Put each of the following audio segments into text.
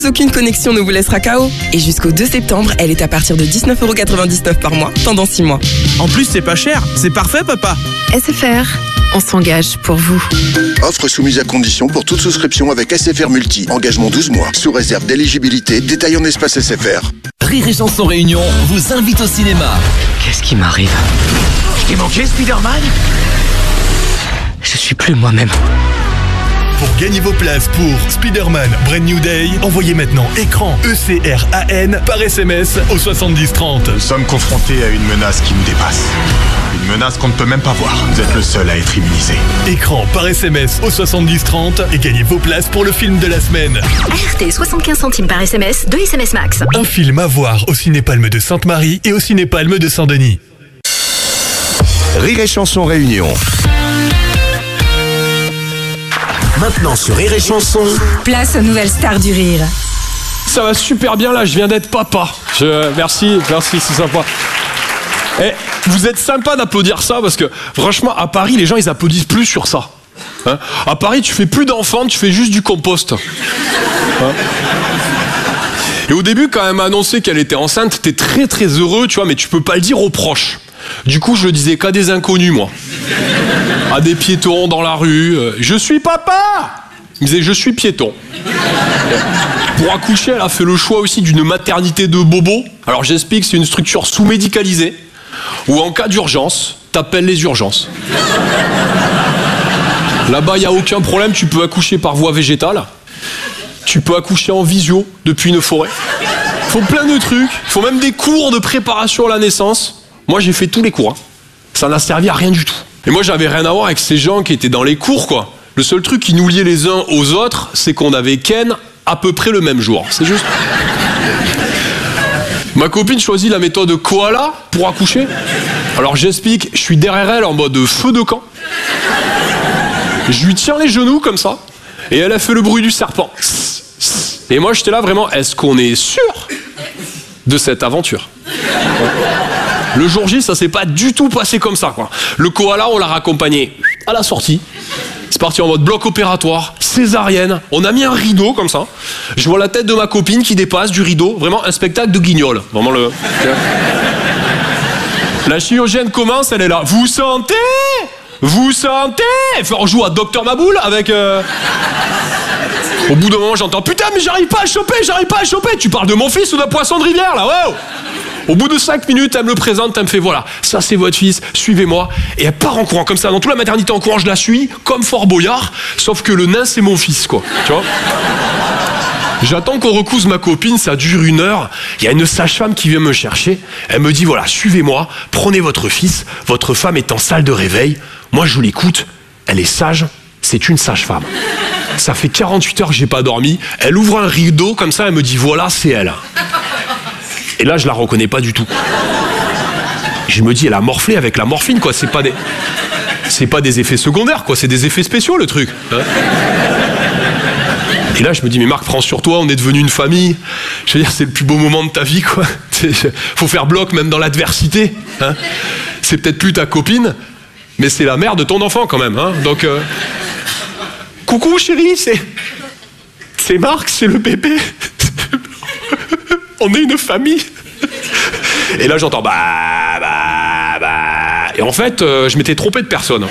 Aucune connexion ne vous laissera KO. Et jusqu'au 2 septembre, elle est à partir de 19,99 € par mois, pendant 6 mois. En plus, c'est pas cher. C'est parfait, papa. SFR, on s'engage pour vous. Offre soumise à condition pour toute souscription avec SFR Multi. Engagement 12 mois. Sous réserve d'éligibilité. Détail en espace SFR. Rire et Chanson Réunion vous invite au cinéma. Qu'est-ce qui m'arrive? Je t'ai manqué, Spider-Man? Je suis plus moi-même. Pour gagner vos places pour Spider-Man Brand New Day, envoyez maintenant écran ECRAN par SMS au 7030. Nous sommes confrontés à une menace qui nous dépasse. Une menace qu'on ne peut même pas voir. Vous êtes le seul à être immunisé. Écran par SMS au 7030 et gagnez vos places pour le film de la semaine. ART 75 centimes par SMS, 2 SMS max. Un film à voir au Ciné-Palme de Sainte-Marie et au Ciné-Palme de Saint-Denis. Rire et Chanson Réunion. Maintenant sur Rire et Chanson. Place aux nouvelles stars du rire. Ça va super bien là, je viens d'être papa. Merci, c'est sympa. Et vous êtes sympa d'applaudir ça parce que franchement à Paris les gens ils applaudissent plus sur ça. Hein, à Paris tu fais plus d'enfants, tu fais juste du compost. Hein. Et au début quand elle m'a annoncé qu'elle était enceinte, t'es très très heureux tu vois, mais tu peux pas le dire aux proches. Du coup je le disais qu'à des inconnus moi. À des piétons dans la rue, je suis papa. Il me disait je suis piéton. Pour accoucher, elle a fait le choix aussi d'une maternité de bobo. Alors j'explique, c'est une structure sous-médicalisée où en cas d'urgence, t'appelles les urgences. Là-bas, il n'y a aucun problème, tu peux accoucher par voie végétale. Tu peux accoucher en visio depuis une forêt. Il faut plein de trucs, il faut même des cours de préparation à la naissance. Moi, j'ai fait tous les cours. Hein. Ça n'a servi à rien du tout. Et moi, j'avais rien à voir avec ces gens qui étaient dans les cours, quoi. Le seul truc qui nous liait les uns aux autres, c'est qu'on avait ken à peu près le même jour. C'est juste. Ma copine choisit la méthode koala pour accoucher. Alors j'explique, je suis derrière elle en mode feu de camp. Je lui tiens les genoux comme ça. Et elle a fait le bruit du serpent. Et moi, j'étais là vraiment, est-ce qu'on est sûr de cette aventure ? Le jour J, ça s'est pas du tout passé comme ça, quoi. Le koala, on l'a raccompagné à la sortie. C'est parti en mode bloc opératoire, césarienne. On a mis un rideau comme ça. Je vois la tête de ma copine qui dépasse du rideau. Vraiment un spectacle de guignol. Vraiment le... La chirurgienne commence, elle est là. Vous sentez ? Vous sentez ? Enfin, on joue à Docteur Maboul avec... Au bout d'un moment, j'entends « Putain, mais j'arrive pas à choper. Tu parles de mon fils ou d'un poisson de rivière, là, wow !» Au bout de 5 minutes, elle me le présente, elle me fait voilà, ça c'est votre fils, suivez-moi. Et elle part en courant comme ça, dans toute la maternité en courant, je la suis, comme Fort Boyard, sauf que le nain c'est mon fils, quoi. Tu vois ? J'attends qu'on recouse ma copine, ça dure 1 heure. Il y a une sage-femme qui vient me chercher. Elle me dit voilà, suivez-moi, prenez votre fils, votre femme est en salle de réveil. Moi je l'écoute, elle est sage, c'est une sage-femme. Ça fait 48 heures que j'ai pas dormi. Elle ouvre un rideau comme ça, elle me dit voilà, c'est elle. Et là, je la reconnais pas du tout. Je me dis, elle a morflé avec la morphine, quoi. C'est pas des effets secondaires, quoi. C'est des effets spéciaux, le truc. Hein. Et là, je me dis, mais Marc, prends sur toi, on est devenu une famille. Je veux dire, c'est le plus beau moment de ta vie, quoi. Faut faire bloc, même dans l'adversité. Hein. C'est peut-être plus ta copine, mais c'est la mère de ton enfant, quand même. Hein. Donc, coucou, chérie, c'est Marc, c'est le bébé. On est une famille. Et là, j'entends bah. Et en fait, je m'étais trompé de personne.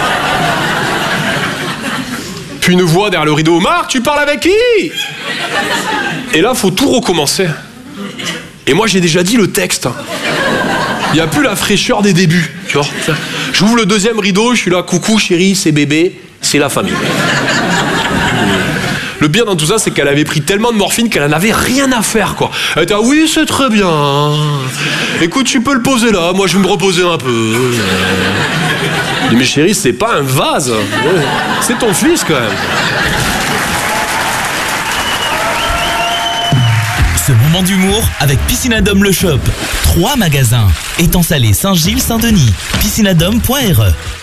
Puis une voix derrière le rideau. Marc, tu parles avec qui ? Et là, faut tout recommencer. Et moi, j'ai déjà dit le texte. Il n'y a plus la fraîcheur des débuts. Tu vois ? J'ouvre le 2e rideau, je suis là. Coucou, chérie, c'est bébé, c'est la famille. Le pire dans tout ça, c'est qu'elle avait pris tellement de morphine qu'elle en avait rien à faire, quoi. Elle était oui, c'est très bien. Écoute, tu peux le poser là, moi je vais me reposer un peu. Je dis, mais chérie, c'est pas un vase. C'est ton fils, quand même. Ce moment d'humour avec Piscinadome Le Shop. 3 magasins. Étang Salé, Saint-Gilles, Saint-Denis. Piscinadome.re